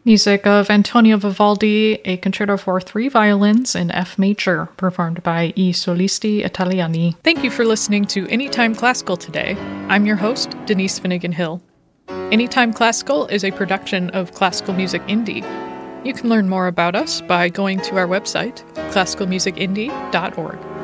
Music of Antonio Vivaldi, a concerto for 3 violins in F major, performed by I Solisti Italiani. Thank you for listening to Anytime Classical today. I'm your host, Denise Finnegan Hill. Anytime Classical is a production of Classical Music Indie. You can learn more about us by going to our website, classicalmusicindie.org.